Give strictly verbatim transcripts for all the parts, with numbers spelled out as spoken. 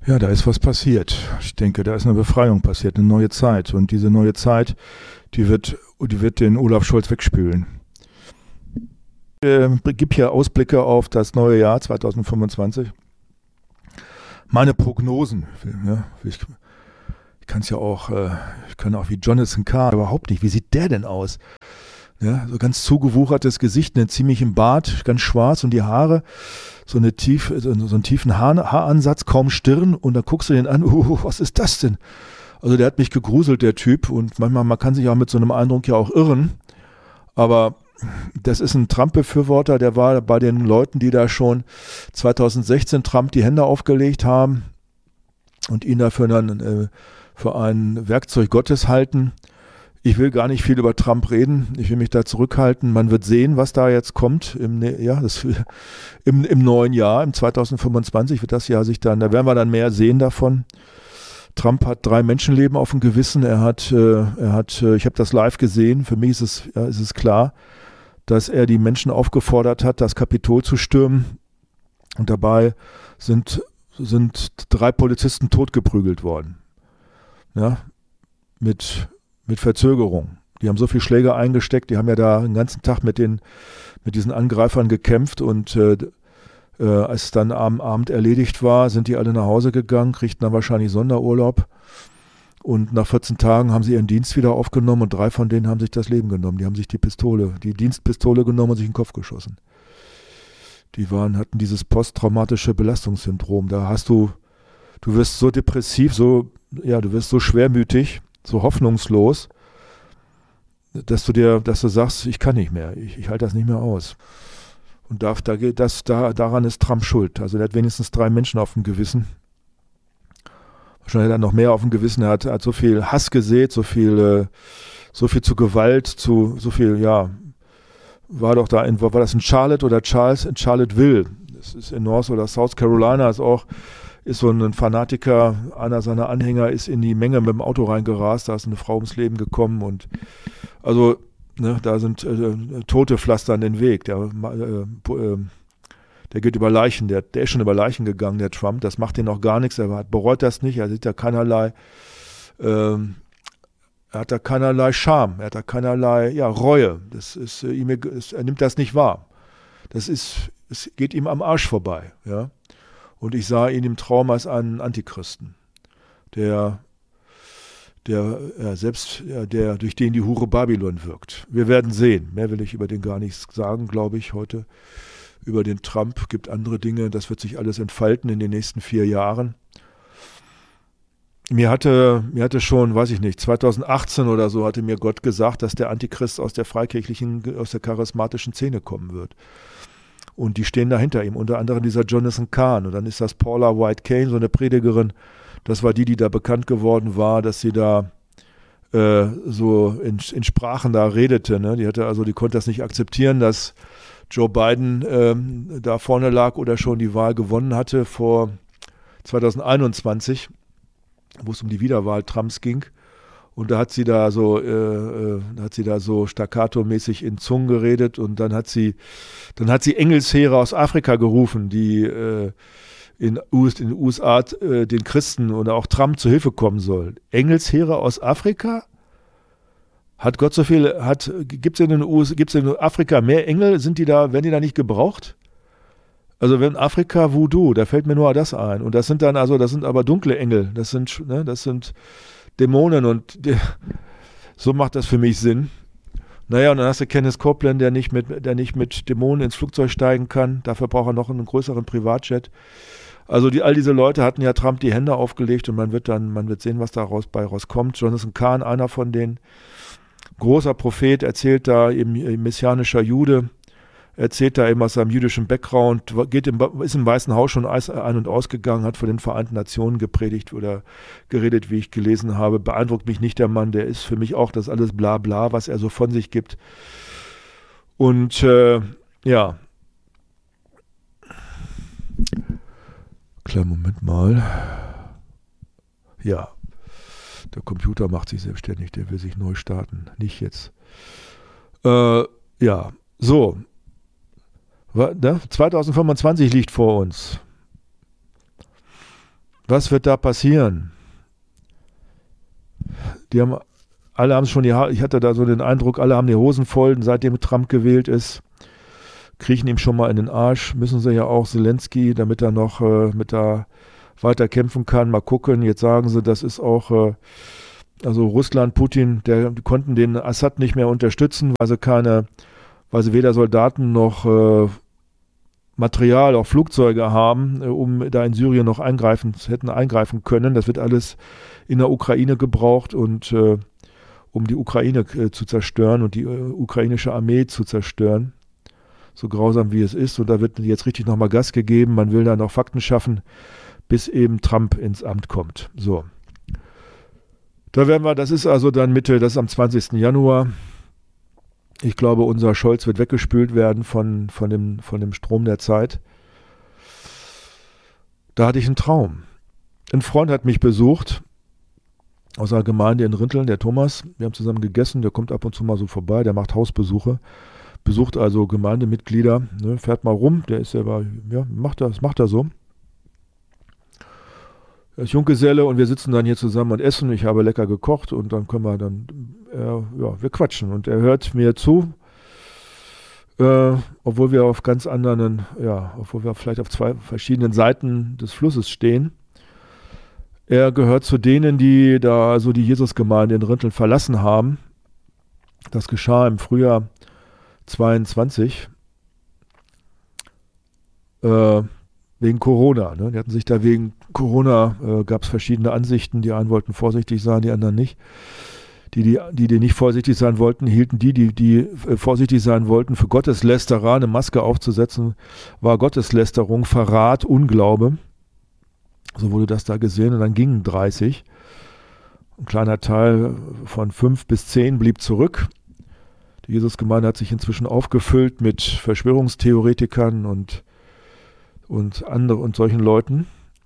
Ja, da ist was passiert. Ich denke, da ist eine Befreiung passiert, eine neue Zeit. Und diese neue Zeit, die wird, die wird den Olaf Scholz wegspülen. Ich äh, gebe hier Ausblicke auf das neue Jahr zwanzig fünfundzwanzig. Meine Prognosen. Ja, ich ich kann es ja auch, äh, ich kann auch wie Jonathan Kahn, überhaupt nicht. Wie sieht der denn aus? Ja, so ganz zugewuchertes Gesicht, einen ziemlichen Bart, ganz schwarz und die Haare, so, eine tief, so, so einen tiefen Haar, Haaransatz, kaum Stirn und dann guckst du den an, uh, was ist das denn? Also der hat mich gegruselt, der Typ, und manchmal, man kann sich auch mit so einem Eindruck ja auch irren, aber das ist ein Trump-Befürworter, der war bei den Leuten, die da schon zwanzig sechzehn Trump die Hände aufgelegt haben und ihn dafür dann äh, für ein Werkzeug Gottes halten. Ich will gar nicht viel über Trump reden. Ich will mich da zurückhalten. Man wird sehen, was da jetzt kommt im, ja, das, im, im neuen Jahr, im zwanzig fünfundzwanzig wird das Jahr sich dann, da werden wir dann mehr sehen davon. Trump hat drei Menschenleben auf dem Gewissen. Er hat, äh, er hat, äh, ich habe das live gesehen. Für mich ist es, ja, ist es klar, dass er die Menschen aufgefordert hat, das Kapitol zu stürmen. Und dabei sind, sind drei Polizisten totgeprügelt worden. Ja, mit Mit Verzögerung. Die haben so viel Schläge eingesteckt, die haben ja da den ganzen Tag mit den mit diesen Angreifern gekämpft und äh, äh, als es dann am Abend erledigt war, sind die alle nach Hause gegangen, kriegten dann wahrscheinlich Sonderurlaub und nach vierzehn Tagen haben sie ihren Dienst wieder aufgenommen und drei von denen haben sich das Leben genommen. Die haben sich die Pistole, die Dienstpistole genommen und sich in den Kopf geschossen. Die waren, hatten dieses posttraumatische Belastungssyndrom. Da hast du, du wirst so depressiv, so, ja, du wirst so schwermütig, so hoffnungslos, dass du dir, dass du sagst, ich kann nicht mehr, ich, ich halte das nicht mehr aus. Und da, da geht das, da, daran ist Trump schuld. Also der hat wenigstens drei Menschen auf dem Gewissen. Wahrscheinlich hat er noch mehr auf dem Gewissen. Er hat, hat so viel Hass gesät, so viel, äh, so viel zu Gewalt, zu so viel, ja, war doch da in, war das in Charlotte oder Charles in Charlottesville? Das ist in North oder South Carolina, ist auch ist so ein Fanatiker, einer seiner Anhänger ist in die Menge mit dem Auto reingerast, da ist eine Frau ums Leben gekommen und also ne, da sind äh, Tote pflastern den Weg, der, äh, äh, der geht über Leichen, der, der ist schon über Leichen gegangen, der Trump, das macht ihn auch gar nichts, er hat, bereut das nicht, er sieht da keinerlei, äh, er hat da keinerlei Scham, er hat da keinerlei ja, Reue, das ist, äh, ihm, ist, er nimmt das nicht wahr, das ist, es geht ihm am Arsch vorbei, ja. Und ich sah ihn im Traum als einen Antichristen, der, der ja, selbst, ja, der durch den die Hure Babylon wirkt. Wir werden sehen. Mehr will ich über den gar nichts sagen, glaube ich, heute. Über den Trump gibt andere Dinge. Das wird sich alles entfalten in den nächsten vier Jahren. Mir hatte, mir hatte schon, weiß ich nicht, zwanzig achtzehn oder so hatte mir Gott gesagt, dass der Antichrist aus der freikirchlichen, aus der charismatischen Szene kommen wird. Und die stehen da hinter ihm, unter anderem dieser Jonathan Kahn. Und dann ist das Paula White Cain, so eine Predigerin. Das war die, die da bekannt geworden war, dass sie da äh, so in, in Sprachen da redete. Ne? Die hatte also, die konnte das nicht akzeptieren, dass Joe Biden ähm, da vorne lag oder schon die Wahl gewonnen hatte vor zwanzig einundzwanzig, wo es um die Wiederwahl Trumps ging. Und da hat sie da so, äh, äh, hat sie da so staccato-mäßig in Zungen geredet und dann hat sie, dann hat sie Engelsheere aus Afrika gerufen, die äh, in, in den U S A äh, den Christen oder auch Trump zu Hilfe kommen sollen. Engelsheere aus Afrika? Hat Gott so viel, hat, gibt es in den U S A, gibt's in Afrika mehr Engel? Sind die da, werden die da nicht gebraucht? Also wenn Afrika Voodoo, da fällt mir nur das ein. Und das sind dann also, das sind aber dunkle Engel. Das sind, ne, das sind Dämonen und die, so macht das für mich Sinn. Naja, und dann hast du Kenneth Copeland, der nicht mit, der nicht mit Dämonen ins Flugzeug steigen kann. Dafür braucht er noch einen größeren Privatjet. Also die, all diese Leute hatten ja Trump die Hände aufgelegt und man wird dann, man wird sehen, was da raus, bei rauskommt. Jonathan Kahn, einer von denen, großer Prophet, erzählt da eben messianischer Jude, erzählt da eben aus seinem jüdischen Background, geht im, ist im Weißen Haus schon ein- und ausgegangen, hat vor den Vereinten Nationen gepredigt oder geredet, wie ich gelesen habe. Beeindruckt mich nicht der Mann, der ist für mich auch das alles bla bla, was er so von sich gibt. Und äh, ja. Kleinen Moment mal. Ja. Der Computer macht sich selbstständig, der will sich neu starten. Nicht jetzt. Äh, ja, so. zwanzig fünfundzwanzig liegt vor uns. Was wird da passieren? Die haben, alle haben schon die Haare, ich hatte da so den Eindruck, alle haben die Hosen voll, seitdem Trump gewählt ist, kriechen ihm schon mal in den Arsch, müssen sie ja auch Zelensky, damit er noch äh, mit da weiter kämpfen kann, mal gucken. Jetzt sagen sie, das ist auch, äh, also Russland, Putin, der, die konnten den Assad nicht mehr unterstützen, weil sie keine, weil sie weder Soldaten noch äh, Material, auch Flugzeuge haben, äh, um da in Syrien noch eingreifen, hätten eingreifen können. Das wird alles in der Ukraine gebraucht und äh, um die Ukraine äh, zu zerstören und die äh, ukrainische Armee zu zerstören. So grausam wie es ist. Und da wird jetzt richtig nochmal Gas gegeben. Man will da noch Fakten schaffen, bis eben Trump ins Amt kommt. So. Da werden wir, das ist also dann Mitte, das ist am zwanzigsten Januar. Ich glaube, unser Scholz wird weggespült werden von, von, dem, von dem Strom der Zeit. Da hatte ich einen Traum. Ein Freund hat mich besucht aus einer Gemeinde in Rinteln, der Thomas. Wir haben zusammen gegessen, der kommt ab und zu mal so vorbei, der macht Hausbesuche, besucht also Gemeindemitglieder, ne, fährt mal rum, der ist selber, ja, macht das, macht er so. Er ist Junggeselle und wir sitzen dann hier zusammen und essen. Ich habe lecker gekocht und dann können wir dann, äh, ja, wir quatschen und er hört mir zu, äh, obwohl wir auf ganz anderen, ja, obwohl wir vielleicht auf zwei verschiedenen Seiten des Flusses stehen. Er gehört zu denen, die da so die Jesusgemeinde in Rinteln verlassen haben. Das geschah im Frühjahr zweiundzwanzig. Äh, wegen Corona. Ne? Die hatten sich da wegen Corona, äh, gab es verschiedene Ansichten. Die einen wollten vorsichtig sein, die anderen nicht. Die, die, die, die nicht vorsichtig sein wollten, hielten die, die, die äh, vorsichtig sein wollten, für Gotteslästerer. Eine Maske aufzusetzen war Gotteslästerung, Verrat, Unglaube. So wurde das da gesehen und dann gingen dreißig. Ein kleiner Teil von fünf bis zehn blieb zurück. Die Jesusgemeinde hat sich inzwischen aufgefüllt mit Verschwörungstheoretikern und, und, andere, und solchen Leuten.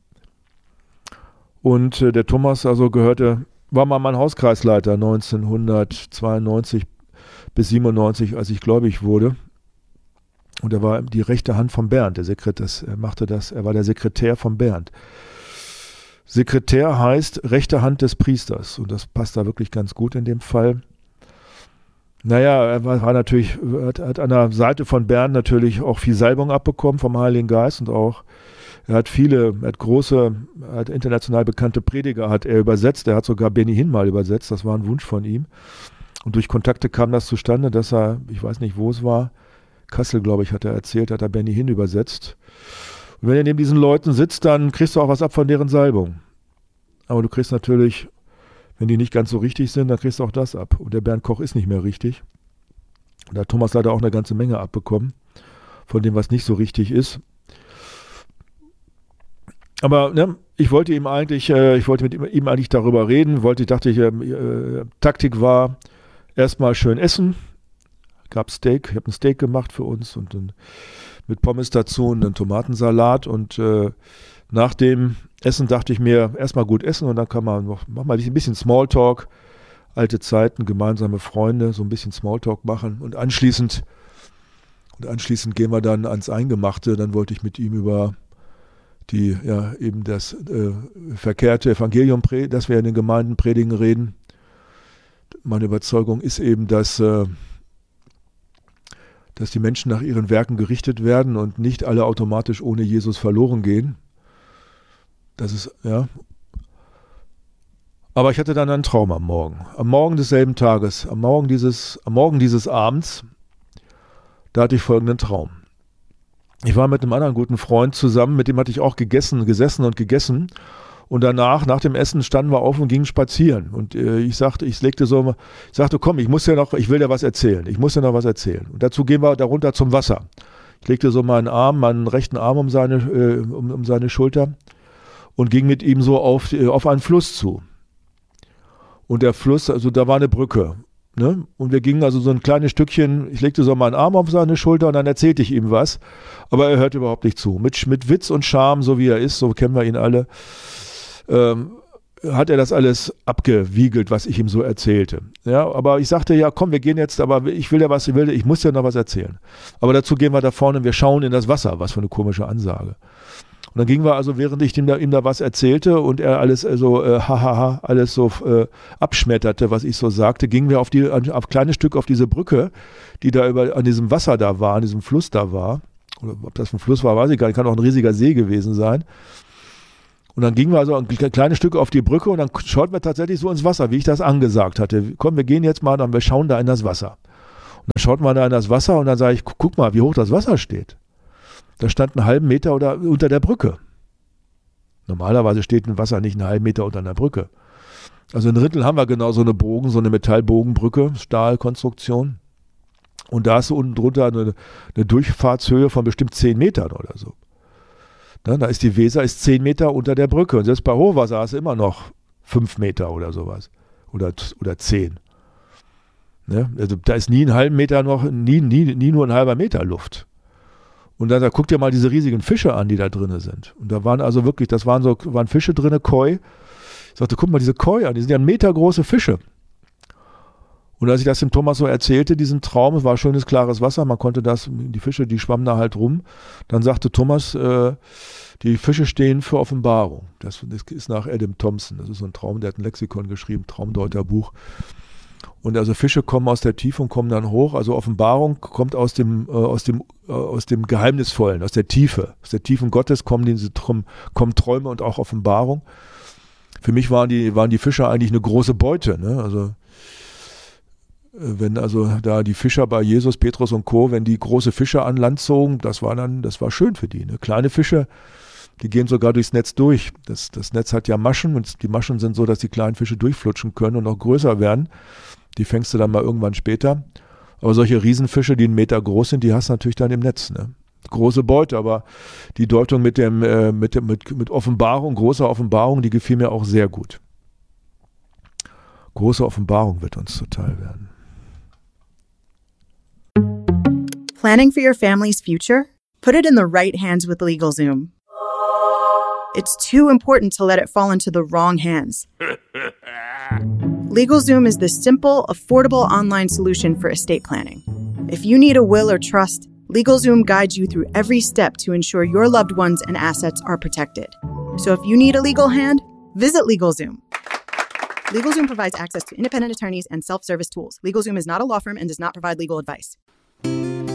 Und äh, der Thomas also gehörte, war mal mein Hauskreisleiter neunzehnhundertzweiundneunzig bis siebenundneunzig, als ich gläubig wurde. Und er war die rechte Hand von Bernd, der Sekretär, er machte das, er war der Sekretär von Bernd. Sekretär heißt rechte Hand des Priesters und das passt da wirklich ganz gut in dem Fall. Naja, er war, war natürlich, hat, hat an der Seite von Bernd natürlich auch viel Salbung abbekommen vom Heiligen Geist und auch, er hat viele, er hat große, er hat international bekannte Prediger hat er übersetzt, er hat sogar Benny Hinn mal übersetzt, das war ein Wunsch von ihm. Und durch Kontakte kam das zustande, dass er, ich weiß nicht, wo es war, Kassel, glaube ich, hat er erzählt, hat er Benny Hinn übersetzt. Und wenn du neben diesen Leuten sitzt, dann kriegst du auch was ab von deren Salbung. Aber du kriegst natürlich, wenn die nicht ganz so richtig sind, dann kriegst du auch das ab. Und der Bernd Koch ist nicht mehr richtig. Und da hat Thomas leider auch eine ganze Menge abbekommen, von dem, was nicht so richtig ist. Aber ne, ich wollte ihm eigentlich, äh, ich wollte mit ihm, ihm eigentlich darüber reden, wollte, dachte ich, äh, Taktik war, erstmal schön essen. Gab Steak, ich habe ein Steak gemacht für uns und dann mit Pommes dazu und einen Tomatensalat und äh, nach dem Essen dachte ich mir, erstmal gut essen und dann kann man noch, mach mal ein bisschen Smalltalk, alte Zeiten, gemeinsame Freunde, so ein bisschen Smalltalk machen und anschließend und anschließend gehen wir dann ans Eingemachte, dann wollte ich mit ihm über die, ja, eben das äh, verkehrte Evangelium, das wir in den Gemeinden predigen, reden. Meine Überzeugung ist eben, dass äh, dass die Menschen nach ihren Werken gerichtet werden und nicht alle automatisch ohne Jesus verloren gehen. Das ist, ja. Aber ich hatte dann einen Traum am Morgen. Am Morgen desselben Tages, am Morgen dieses, am Morgen dieses Abends, da hatte ich folgenden Traum. Ich war mit einem anderen guten Freund zusammen, mit dem hatte ich auch gegessen, gesessen und gegessen. Und danach, nach dem Essen, standen wir auf und gingen spazieren. Und äh, ich sagte, ich legte so, ich sagte, komm, ich muss dir noch, ich will dir was erzählen. Ich muss dir noch was erzählen. Und dazu gehen wir darunter zum Wasser. Ich legte so meinen Arm, meinen rechten Arm um seine, äh, um, um seine Schulter und ging mit ihm so auf, äh, auf einen Fluss zu. Und der Fluss, also da war eine Brücke. Ne? Und wir gingen also so ein kleines Stückchen, ich legte so meinen Arm auf seine Schulter und dann erzählte ich ihm was. Aber er hörte überhaupt nicht zu. Mit, mit Witz und Charme, so wie er ist, so kennen wir ihn alle, ähm, hat er das alles abgewiegelt, was ich ihm so erzählte. Ja, aber ich sagte, ja komm, wir gehen jetzt, aber ich will ja was, ich will, ich muss dir noch was erzählen. Aber dazu gehen wir da vorne und wir schauen in das Wasser, was für eine komische Ansage. Und dann gingen wir also, während ich ihm da, ihm da was erzählte und er alles äh, so äh, hahaha, alles so äh, abschmetterte, was ich so sagte, gingen wir auf die auf ein kleines Stück auf diese Brücke, die da über an diesem Wasser da war, an diesem Fluss da war. Oder ob das ein Fluss war, weiß ich gar nicht, kann auch ein riesiger See gewesen sein. Und dann gingen wir also ein kleines Stück auf die Brücke und dann schauten wir tatsächlich so ins Wasser, wie ich das angesagt hatte. Komm, wir gehen jetzt mal, dann wir schauen da in das Wasser. Und dann schauten wir da in das Wasser und dann sage ich, guck mal, wie hoch das Wasser steht. Da stand einen halben Meter oder unter der Brücke. Normalerweise steht ein Wasser nicht einen halben Meter unter einer Brücke. Also in Rintel haben wir genau so eine Bogen, so eine Metallbogenbrücke, Stahlkonstruktion. Und da ist so unten drunter eine, eine Durchfahrtshöhe von bestimmt zehn Metern oder so. Na, da ist die Weser ist zehn Meter unter der Brücke. Und selbst bei Hochwasser ist immer noch fünf Meter oder sowas. Oder, oder zehn. Ne? Also da ist nie einen halben Meter noch, nie, nie, nie nur ein halber Meter Luft. Und dann da guckt ihr mal diese riesigen Fische an, die da drin sind. Und da waren also wirklich, das waren so, waren Fische drin, Koi. Ich sagte, guck mal diese Koi an, die sind ja ein Meter große Fische. Und als ich das dem Thomas so erzählte, diesen Traum, es war schönes, klares Wasser, man konnte das, die Fische, die schwammen da halt rum. Dann sagte Thomas, äh, die Fische stehen für Offenbarung. Das, das ist nach Adam Thompson, das ist so ein Traum, der hat ein Lexikon geschrieben, Traumdeuterbuch. Und also Fische kommen aus der Tiefe und kommen dann hoch. Also Offenbarung kommt aus dem, äh, aus dem, äh, aus dem Geheimnisvollen, aus der Tiefe. Aus der Tiefen Gottes kommen, diese, kommen Träume und auch Offenbarung. Für mich waren die, waren die Fische eigentlich eine große Beute. Ne? Also wenn also da die Fischer bei Jesus, Petrus und Co., wenn die große Fische an Land zogen, das war dann, das war schön für die. Ne? Kleine Fische, die gehen sogar durchs Netz durch. Das, das Netz hat ja Maschen und die Maschen sind so, dass die kleinen Fische durchflutschen können und noch größer werden. Die fängst du dann mal irgendwann später. Aber solche Riesenfische, die einen Meter groß sind, die hast du natürlich dann im Netz. Ne? Große Beute, aber die Deutung mit, dem, äh, mit, dem, mit, mit Offenbarung, großer Offenbarung, die gefiel mir auch sehr gut. Große Offenbarung wird uns zuteil werden. Planning for your family's future? Put it in the right hands with LegalZoom. It's too important to let it fall into the wrong hands. LegalZoom is the simple, affordable online solution for estate planning. If you need a will or trust, LegalZoom guides you through every step to ensure your loved ones and assets are protected. So if you need a legal hand, visit LegalZoom. LegalZoom provides access to independent attorneys and self-service tools. LegalZoom is not a law firm and does not provide legal advice.